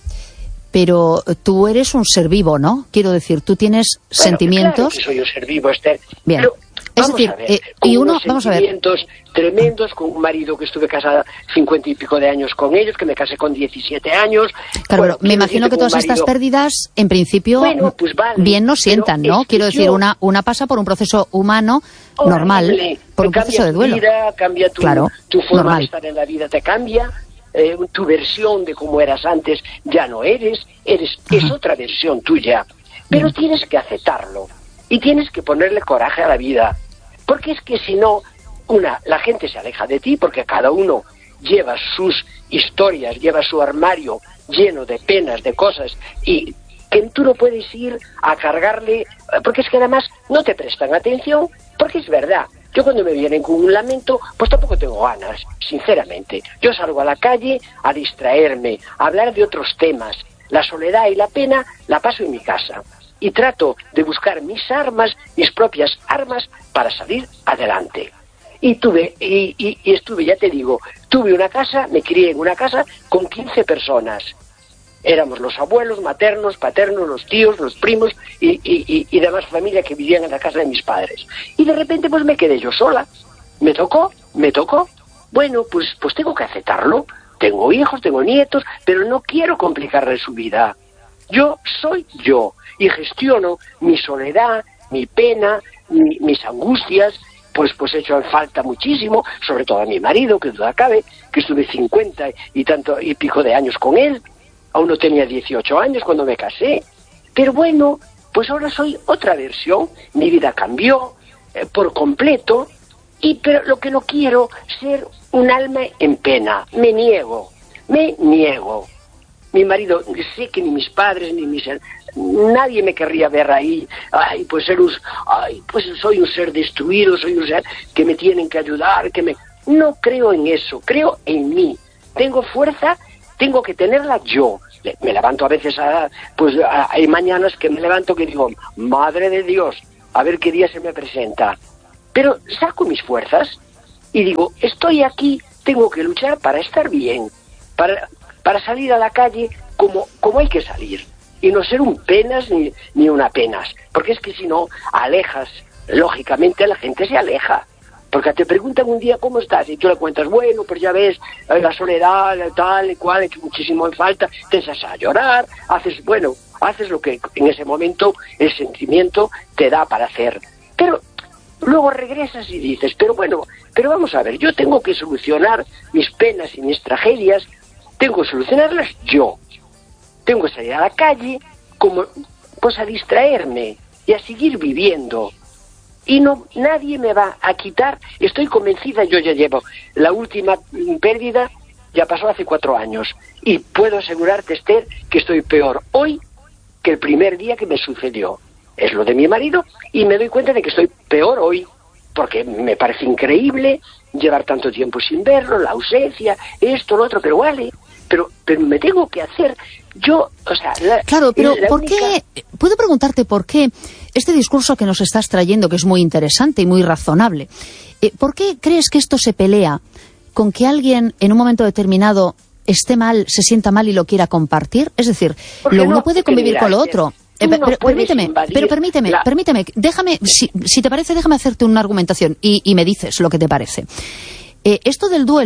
pero tú eres un ser vivo, ¿no? Quiero decir, tú tienes bueno, sentimientos... Claro que soy un ser vivo, Esther. Bien. Pero, es decir, a ver, eh, y uno, vamos a ver... sentimientos tremendos, con un marido que estuve casada cincuenta y pico de años con ellos, que me casé con diecisiete años. Claro, bueno, me imagino que todas marido... estas pérdidas, en principio, bueno, pues vale, bien nos sientan, ¿no? Quiero decir, yo... una, una pasa por un proceso humano horrible, normal, por un proceso de duelo. Tu vida, cambia tu, claro, tu forma normal. de estar en la vida, te cambia. Eh, tu versión de cómo eras antes ya no eres, eres es otra versión tuya, pero Bien. tienes que aceptarlo y tienes que ponerle coraje a la vida, porque es que si no, una, la gente se aleja de ti, porque cada uno lleva sus historias, lleva su armario lleno de penas, de cosas, y que tú no puedes ir a cargarle, porque es que además no te prestan atención, porque es verdad. Yo cuando me vienen con un lamento, pues tampoco tengo ganas, sinceramente. Yo salgo a la calle a distraerme, a hablar de otros temas. La soledad y la pena la paso en mi casa. Y trato de buscar mis armas, mis propias armas, para salir adelante. Y tuve, y, y, y estuve, ya te digo, tuve una casa, me crié en una casa con quince personas. Éramos los abuelos, maternos, paternos, los tíos, los primos y, y, y, y demás familia que vivían en la casa de mis padres. Y de repente pues me quedé yo sola. Me tocó, me tocó. Bueno, pues, pues tengo que aceptarlo. Tengo hijos, tengo nietos, pero no quiero complicarle su vida. Yo soy yo y gestiono mi soledad, mi pena, mi, mis angustias. Pues pues he hecho en falta muchísimo, sobre todo a mi marido, que duda cabe, que estuve cincuenta y tanto y pico de años con él. Aún no tenía dieciocho años cuando me casé. Pero bueno, pues ahora soy otra versión. Mi vida cambió eh, por completo. Y pero lo que no quiero ser un alma en pena. Me niego. Me niego. Mi marido, sé que ni mis padres, ni mis... Nadie me querría ver ahí. Ay, pues ser un... Ay, pues soy un ser destruido, soy un ser que me tienen que ayudar, que me... No creo en eso. Creo en mí. Tengo fuerza... Tengo que tenerla yo. Me levanto a veces, a, pues a, hay mañanas que me levanto que digo, madre de Dios, a ver qué día se me presenta. Pero saco mis fuerzas y digo, estoy aquí, tengo que luchar para estar bien, para, para salir a la calle como, como hay que salir. Y no ser un penas ni, ni una penas. Porque es que si no, alejas, lógicamente la gente se aleja. Porque te preguntan un día cómo estás y tú le cuentas, bueno, pues ya ves, la soledad, tal y cual, que muchísimo en falta, te echas a llorar, haces, bueno, haces lo que en ese momento el sentimiento te da para hacer. Pero luego regresas y dices, pero bueno, pero vamos a ver, yo tengo que solucionar mis penas y mis tragedias, tengo que solucionarlas yo. Tengo que salir a la calle, como, pues a distraerme y a seguir viviendo. Y no, nadie me va a quitar, estoy convencida, yo ya llevo la última pérdida, ya pasó hace cuatro años, y puedo asegurarte, Esther, que estoy peor hoy que el primer día que me sucedió. Es lo de mi marido, y me doy cuenta de que estoy peor hoy, porque me parece increíble llevar tanto tiempo sin verlo, la ausencia, esto, lo otro, pero vale, pero, pero me tengo que hacer... Yo, o sea... La, claro, pero ¿por única... qué? Puedo preguntarte por qué este discurso que nos estás trayendo, que es muy interesante y muy razonable, eh, ¿por qué crees que esto se pelea con que alguien en un momento determinado esté mal, se sienta mal y lo quiera compartir? Es decir, porque lo uno no, puede convivir con lo otro. Eh, no pero permíteme, pero permíteme, la... permíteme, déjame, si, si te parece, déjame hacerte una argumentación y, y me dices lo que te parece. Eh, esto del duelo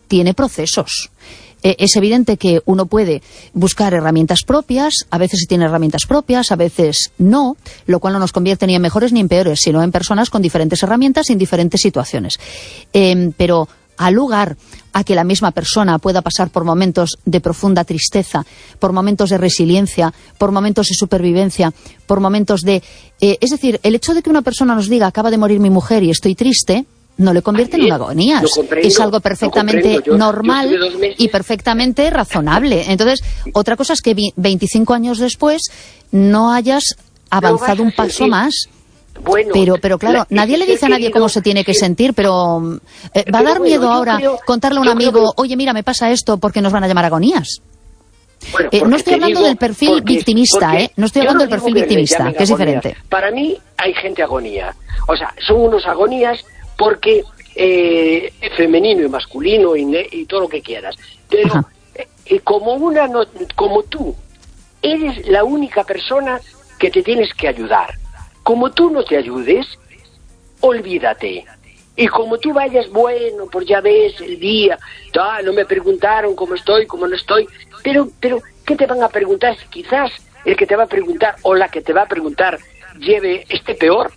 tiene procesos. Eh, es evidente que uno puede buscar herramientas propias, a veces se tiene herramientas propias, a veces no, lo cual no nos convierte ni en mejores ni en peores, sino en personas con diferentes herramientas y en diferentes situaciones. Eh, pero al lugar a que la misma persona pueda pasar por momentos de profunda tristeza, por momentos de resiliencia, por momentos de supervivencia, por momentos de... Eh, es decir, el hecho de que una persona nos diga acaba de morir mi mujer y estoy triste, no le convierte en una agonía. Es algo perfectamente yo, normal yo y perfectamente razonable. Entonces, otra cosa es que veinticinco años después no hayas avanzado no un paso sentir. más. Bueno, pero, pero claro, la, nadie le dice a nadie cómo se tiene que sentir, pero eh, ¿va a dar bueno, miedo ahora creo, contarle a un amigo, que... oye, mira, me pasa esto porque nos van a llamar agonías? Bueno, eh, no estoy hablando digo, del perfil porque, victimista, porque ¿eh? No estoy hablando no del perfil victimista, que es diferente. Para mí hay gente agonía. O sea, son unos agonías porque eh, femenino y masculino y, ne y todo lo que quieras. Pero eh, como una no, como tú eres la única persona que te tienes que ayudar. Como tú no te ayudes, olvídate. Y como tú vayas, bueno, pues ya ves el día, ah, no me preguntaron cómo estoy, cómo no estoy, pero, pero, ¿qué te van a preguntar? Si quizás el que te va a preguntar o la que te va a preguntar lleve este peor.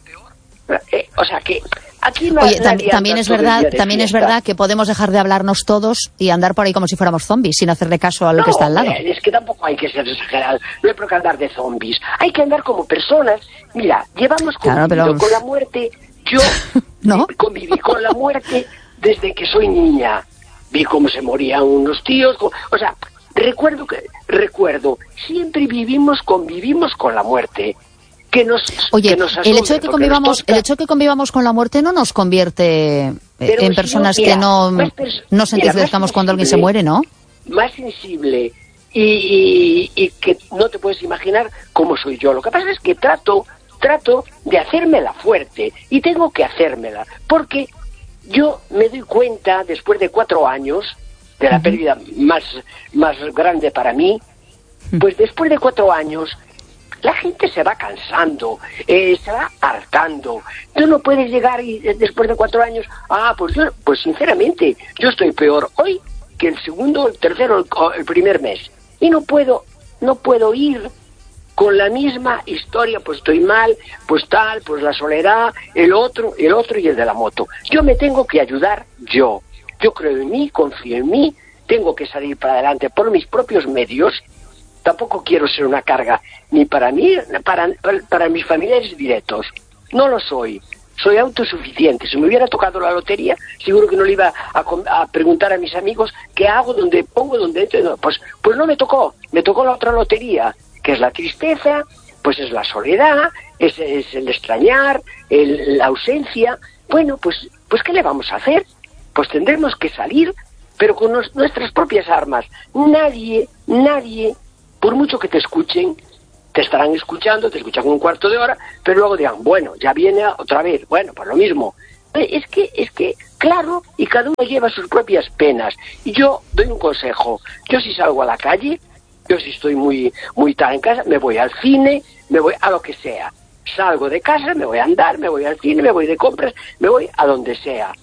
Eh, o sea que aquí no Oye, tam también es verdad, también es verdad que podemos dejar de hablarnos todos y andar por ahí como si fuéramos zombies sin hacerle caso a lo no, que está al lado. Eh, es que tampoco hay que ser exagerado, no hay por qué andar de zombies, hay que andar como personas. Mira, llevamos claro, pero... con la muerte, yo ¿no? conviví con la muerte desde que soy niña, vi cómo se morían unos tíos, con... o sea, recuerdo que recuerdo, siempre vivimos, convivimos con la muerte. Que nos, Oye, que nos asume, el hecho de que convivamos, el hecho de que convivamos con la muerte no nos convierte Pero en personas yo, mira, que no nos identificamos cuando alguien se muere, ¿no? Más sensible y, y, y que no te puedes imaginar cómo soy yo. Lo que pasa es que trato, trato de hacérmela fuerte y tengo que hacérmela porque yo me doy cuenta después de cuatro años de la uh-huh. pérdida más más grande para mí, uh-huh. pues después de cuatro años la gente se va cansando, eh, se va hartando. Tú no puedes llegar y eh, después de cuatro años, ah, pues yo, pues sinceramente, yo estoy peor hoy que el segundo, el tercero, el, el primer mes. Y no puedo, no puedo ir con la misma historia, pues estoy mal, pues tal, pues la soledad, el otro, el otro y el de la moto. Yo me tengo que ayudar yo. Yo creo en mí, confío en mí, tengo que salir para adelante por mis propios medios. Tampoco quiero ser una carga ni para mí, para, para mis familiares directos. No lo soy. Soy autosuficiente. Si me hubiera tocado la lotería, seguro que no le iba a, a preguntar a mis amigos qué hago, dónde pongo, dónde entro. No, pues, pues no me tocó. Me tocó la otra lotería, que es la tristeza, pues es la soledad, es, es el extrañar, el, la ausencia. Bueno, pues, pues ¿qué le vamos a hacer? Pues tendremos que salir, pero con nos, nuestras propias armas. Nadie, nadie... Por mucho que te escuchen, te estarán escuchando, te escuchan un cuarto de hora, pero luego dirán, bueno, ya viene otra vez, bueno, pues lo mismo. Es que, es que, claro, y cada uno lleva sus propias penas. Y yo doy un consejo, yo si salgo a la calle, yo si estoy muy, muy tarde en casa, me voy al cine, me voy a lo que sea. Salgo de casa, me voy a andar, me voy al cine, me voy de compras, me voy a donde sea.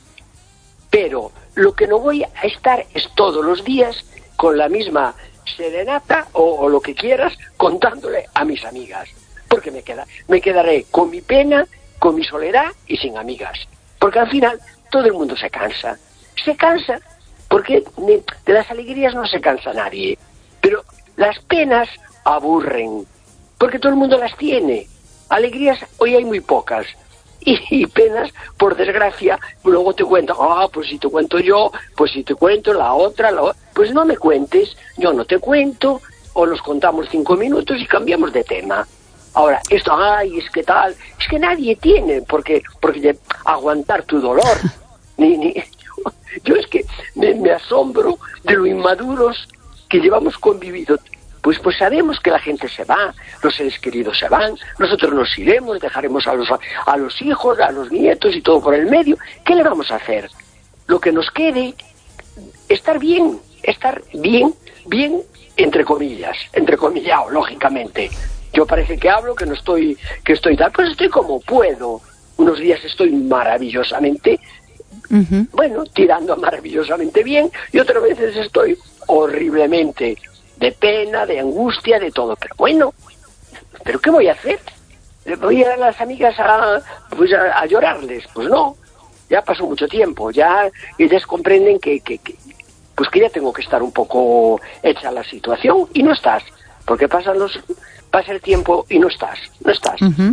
Pero lo que no voy a estar es todos los días con la misma serenata o, o lo que quieras contándole a mis amigas, porque me queda me quedaré con mi pena, con mi soledad y sin amigas, porque al final todo el mundo se cansa se cansa porque de, de las alegrías no se cansa nadie, pero las penas aburren porque todo el mundo las tiene. Alegrías hoy hay muy pocas y, y penas, por desgracia, luego te cuentan, ah, pues si te cuento yo, pues si te cuento la otra, la otra, pues no me cuentes, yo no te cuento, o nos contamos cinco minutos y cambiamos de tema. Ahora, esto, ay, es que tal, es que nadie tiene porque porque aguantar tu dolor. ni, ni yo, yo es que me, me asombro de lo inmaduros que llevamos convivido. Pues pues sabemos que la gente se va, los seres queridos se van, nosotros nos iremos, dejaremos a los a los hijos, a los nietos y todo por el medio. ¿Qué le vamos a hacer? Lo que nos quede, estar bien, estar bien, bien entre comillas, entrecomillado, lógicamente. Yo parece que hablo, que no estoy, que estoy tal, pues estoy como puedo. Unos días estoy maravillosamente Uh-huh. Bueno, tirando maravillosamente bien, y otras veces estoy horriblemente de pena, de angustia, de todo. Pero bueno, ¿pero qué voy a hacer? ¿Voy a las amigas a, pues a, a llorarles? Pues no, ya pasó mucho tiempo, ya ellas comprenden que, que, que, pues que ya tengo que estar un poco hecha la situación, y no estás, porque pasan los, pasa el tiempo y no estás, no estás. Uh-huh.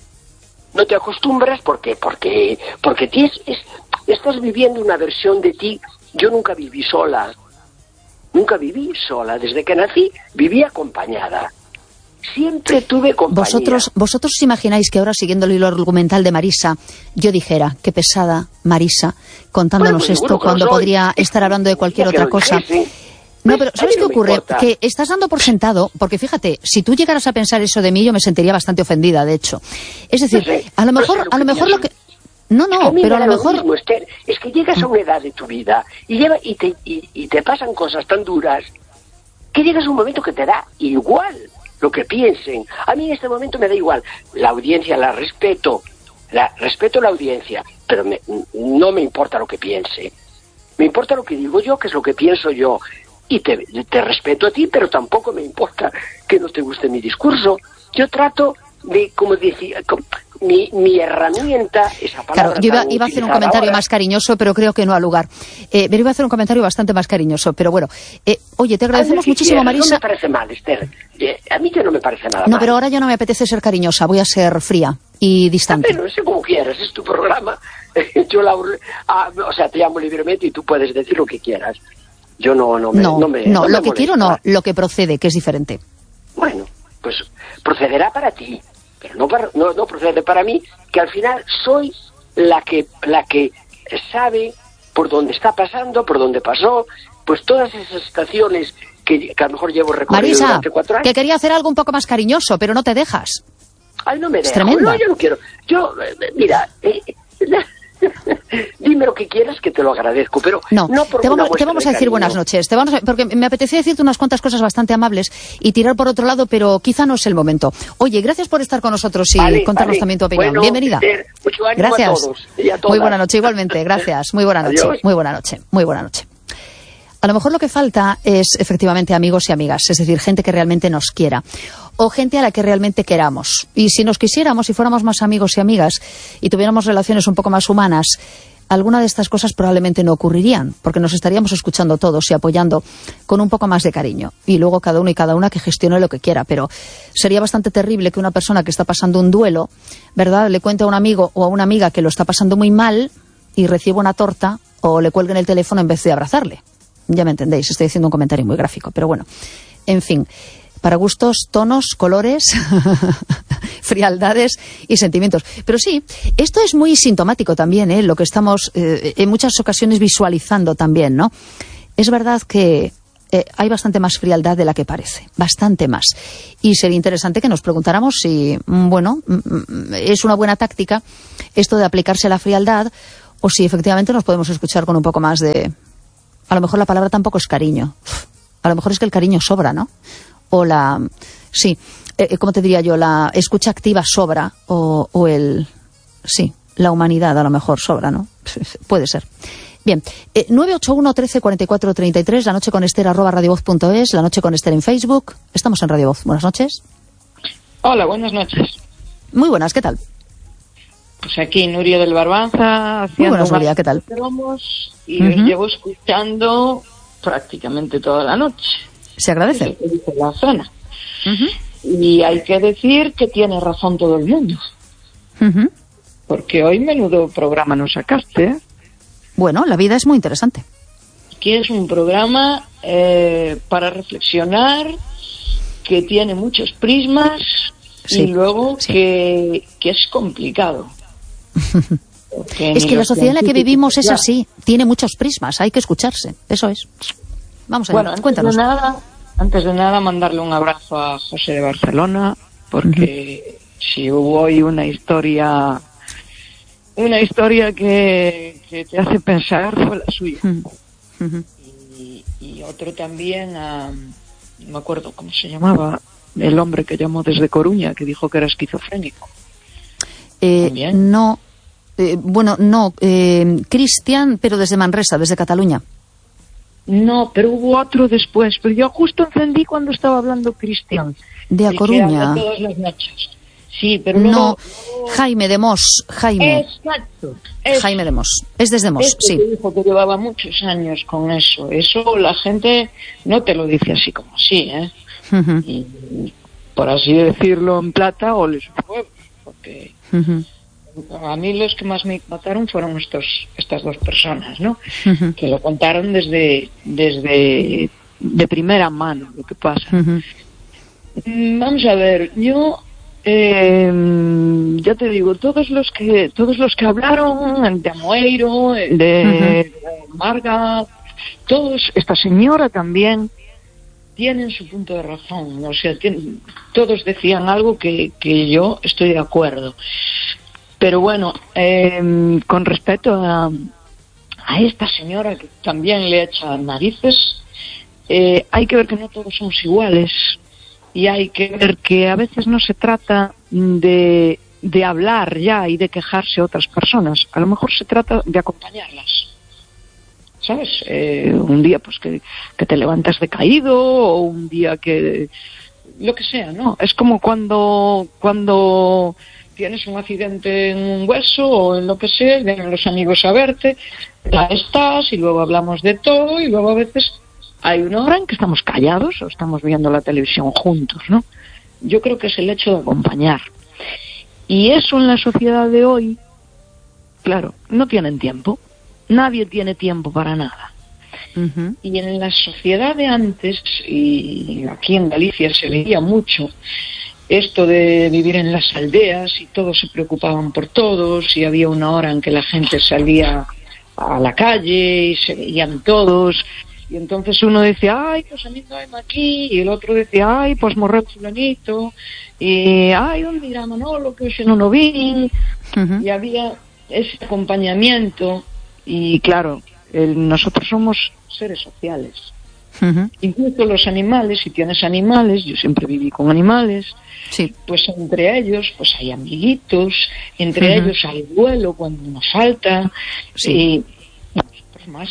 No te acostumbras porque, porque, porque tienes, es, estás viviendo una versión de ti. Yo nunca viví sola, nunca viví sola, desde que nací viví acompañada. Siempre tuve compañía. ¿Vosotros, vosotros os imagináis que ahora, siguiendo el hilo argumental de Marisa, yo dijera, qué pesada Marisa, contándonos bueno, pues, esto, cuando podría estar hablando de cualquier otra cosa? Dijese. No, pero ¿sabes qué ocurre? Que estás dando por sentado, porque fíjate, si tú llegaras a pensar eso de mí, yo me sentiría bastante ofendida, de hecho. Es decir, no sé, a lo mejor, a lo mejor lo que... No, no, es que pero a lo mejor... Lo mismo, Esther, es que llegas a una edad de tu vida y, lleva, y, te, y, y te pasan cosas tan duras que llegas a un momento que te da igual lo que piensen. A mí en este momento me da igual. La audiencia la respeto, la respeto la audiencia, pero me, no me importa lo que piense. Me importa lo que digo yo, que es lo que pienso yo. Y te, te respeto a ti, pero tampoco me importa que no te guste mi discurso. Yo trato de, como decía, mi, mi herramienta, esa palabra. Claro, yo iba, iba a hacer un comentario ahora más cariñoso, pero creo que no ha lugar. Eh, pero iba a hacer un comentario bastante más cariñoso, pero bueno. Eh, oye, te agradecemos muchísimo, quieras, Marisa. No me parece mal, Esther. A mí que no me parece nada no, mal. No, pero ahora ya no me apetece ser cariñosa, voy a ser fría y distante. Pero sé como quieras, es tu programa. Yo la, ah, o sea, te llamo libremente y tú puedes decir lo que quieras. Yo no, no me... No, no, me, no, no lo me que quiero no, lo que procede, que es diferente. Bueno, pues procederá para ti, pero no, para, no, no procede para mí, que al final soy la que, la que sabe por dónde está pasando, por dónde pasó, pues todas esas estaciones que, que a lo mejor llevo recorrido Marisa, durante cuatro años. que quería hacer algo un poco más cariñoso, pero no te dejas. Ay, no me dejo. Es tremendo. No, yo no quiero. Yo, mira... Eh, dime lo que quieras, que te lo agradezco, pero no, no por te vamos, una te vamos a decir cariño. Buenas noches, te vamos a, porque me apetecía decirte unas cuantas cosas bastante amables y tirar por otro lado, pero quizá no es el momento. Oye, gracias por estar con nosotros y vale, contarnos vale. también tu opinión. Bueno, bienvenida. Esther, mucho ánimo gracias. A todos y a todas. Muy buena noche, igualmente, gracias. Muy buena noche, muy buena noche, muy buena noche. A lo mejor lo que falta es efectivamente amigos y amigas, es decir, gente que realmente nos quiera o gente a la que realmente queramos. Y si nos quisiéramos, si fuéramos más amigos y amigas y tuviéramos relaciones un poco más humanas, alguna de estas cosas probablemente no ocurrirían, porque nos estaríamos escuchando todos y apoyando con un poco más de cariño. Y luego cada uno y cada una que gestione lo que quiera. Pero sería bastante terrible que una persona que está pasando un duelo, ¿verdad?, le cuente a un amigo o a una amiga que lo está pasando muy mal y reciba una torta o le cuelguen el teléfono en vez de abrazarle. Ya me entendéis, estoy haciendo un comentario muy gráfico, pero bueno, en fin, para gustos, tonos, colores, frialdades y sentimientos. Pero sí, esto es muy sintomático también, ¿eh? Lo que estamos eh, en muchas ocasiones visualizando también, ¿no? Es verdad que eh, hay bastante más frialdad de la que parece, bastante más. Y sería interesante que nos preguntáramos si, bueno, es una buena táctica esto de aplicarse la frialdad o si efectivamente nos podemos escuchar con un poco más de... A lo mejor la palabra tampoco es cariño. A lo mejor es que el cariño sobra, ¿no? O la... Sí, eh, ¿cómo te diría yo? La escucha activa sobra o, o el... Sí, la humanidad a lo mejor sobra, ¿no? Puede ser. Bien, eh, nueve ocho uno, trece, cuarenta y cuatro, treinta y tres, la noche con Esther, arroba radiovoz punto es, la noche con Esther en Facebook. Estamos en Radio Voz. Buenas noches. Hola, buenas noches. Muy buenas, ¿qué tal? Pues aquí Nuria del Barbanza, haciendo Muy buenas, Nuria, ¿qué tal? Cromos, y Uh-huh. os llevo escuchando prácticamente toda la noche. Se agradece. En la zona. Uh-huh. Y hay que decir que tiene razón todo el mundo. Uh-huh. Porque hoy menudo programa nos sacaste, ¿eh? Bueno, la vida es muy interesante. Aquí es un programa eh, para reflexionar, que tiene muchos prismas, sí, y luego sí. que, que es complicado. Es que la sociedad en la que vivimos es así, tiene muchos prismas, hay que escucharse, eso es. Vamos a ver, bueno, antes cuéntanos. De nada, antes de nada, mandarle un abrazo a José de Barcelona, porque uh-huh. si hubo hoy una historia, una historia que, que te hace pensar, fue la suya. Uh-huh. Y, y otro también a, no me acuerdo cómo se llamaba, el hombre que llamó desde Coruña, que dijo que era esquizofrénico. Eh, no, Eh, bueno, no, eh, Cristian, pero desde Manresa, desde Cataluña. No, pero hubo otro después. Pero yo justo encendí cuando estaba hablando Cristian. De A Coruña. Todas las noches. Sí, pero no, luego, luego... Jaime de Mos, Jaime. Exacto. Es, Jaime de Mos, es desde Mos, este sí. Que dijo que llevaba muchos años con eso. Eso la gente no te lo dice así como así, ¿eh? Uh-huh. Y, por así decirlo en plata, o les huevos, porque uh-huh. a mí los que más me mataron fueron estos, estas dos personas, ¿no? Uh-huh. Que lo contaron desde, desde de primera mano, lo que pasa. Uh-huh. Vamos a ver, yo eh, ya te digo, todos los que todos los que hablaron, de Amoeiro, de, uh-huh. de Marga, todos, esta señora también, tienen su punto de razón, o sea, tienen, todos decían algo que, que yo estoy de acuerdo. Pero bueno, eh, con respecto a, a esta señora que también le echa narices, eh, hay que ver que no todos somos iguales y hay que ver que a veces no se trata de, de hablar ya y de quejarse a otras personas, a lo mejor se trata de acompañarlas. ¿Sabes? Eh, un día pues que, que te levantas decaído, o un día que... lo que sea, ¿no? Es como cuando cuando tienes un accidente en un hueso o en lo que sea, vienen los amigos a verte, ya estás y luego hablamos de todo y luego a veces hay una hora en que estamos callados o estamos viendo la televisión juntos, ¿no? Yo creo que es el hecho de acompañar. Y eso en la sociedad de hoy, claro, no tienen tiempo. Nadie tiene tiempo para nada. Uh-huh. Y en la sociedad de antes, y aquí en Galicia se veía mucho esto de vivir en las aldeas y todos se preocupaban por todos y había una hora en que la gente salía a la calle y se veían todos y entonces uno decía, ay, pues a mí no hay aquí, y el otro decía, ay, pues morreu fulanito, y ay, ¿dónde irá Manolo, que hoy no lo vi? Uh-huh. Y había ese acompañamiento. Y claro, el, nosotros somos seres sociales. Uh-huh. Incluso los animales, si tienes animales, yo siempre viví con animales, sí. Pues entre ellos pues hay amiguitos, entre uh-huh. ellos hay duelo cuando nos falta, sí. Y nosotros más.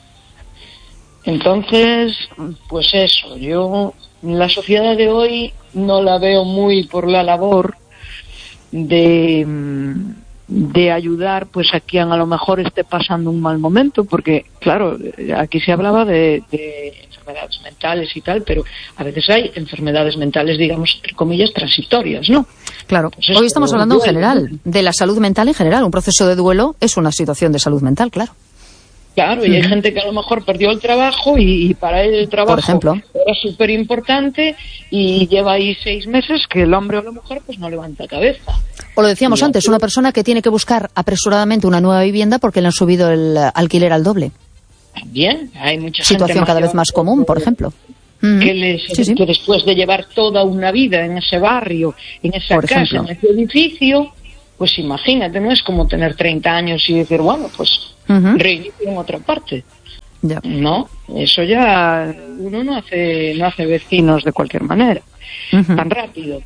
Entonces, pues eso, yo la sociedad de hoy no la veo muy por la labor de... de ayudar pues a quien a lo mejor esté pasando un mal momento, porque claro, aquí se hablaba de, de enfermedades mentales y tal, pero a veces hay enfermedades mentales, digamos, entre comillas, transitorias, ¿no? Claro, pues hoy estamos hablando en general, de la salud mental en general. Un proceso de duelo es una situación de salud mental, claro. Claro, y uh-huh. hay gente que a lo mejor perdió el trabajo y, y para él el trabajo Por ejemplo. era súper importante y lleva ahí seis meses que el hombre o la mujer pues no levanta cabeza. O lo decíamos y antes, una persona que tiene que buscar apresuradamente una nueva vivienda porque le han subido el alquiler al doble. También, hay mucha situación gente cada vez más común, por ejemplo. Que, les, sí, sí. que después de llevar toda una vida en ese barrio, en esa por casa, ejemplo. en ese edificio, pues imagínate, no es como tener treinta años y decir, bueno, pues uh-huh. reinicio en otra parte. Ya. No, eso ya uno no hace, no hace vecinos de cualquier manera, uh-huh. tan rápido.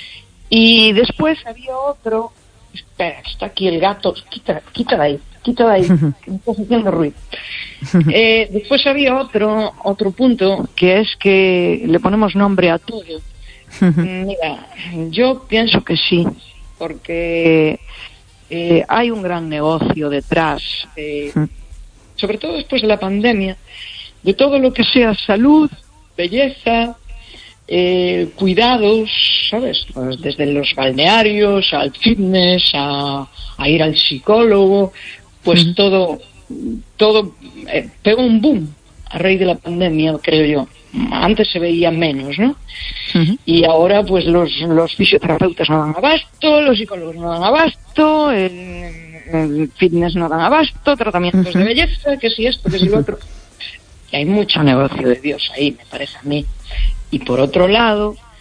Y después había otro, espera, está aquí el gato, quita, quita de ahí, quita de ahí, que me estás haciendo ruido. Eh, después había otro, otro punto, que es que le ponemos nombre a todo. Mira, yo pienso que sí, porque eh, hay un gran negocio detrás, eh, sobre todo después de la pandemia, de todo lo que sea salud, belleza, eh, cuidados, ¿sabes? Pues desde los balnearios al fitness, a, a ir al psicólogo, pues uh-huh. todo, todo eh, pegó un boom a raíz de la pandemia, creo yo. Antes se veía menos, ¿no? Uh-huh. Y ahora pues los, los fisioterapeutas no dan abasto, los psicólogos no dan abasto, el, el fitness no dan abasto, tratamientos uh-huh. de belleza, que si esto, que si lo otro. Y hay mucho negocio de Dios ahí, me parece a mí. Y por otro lado,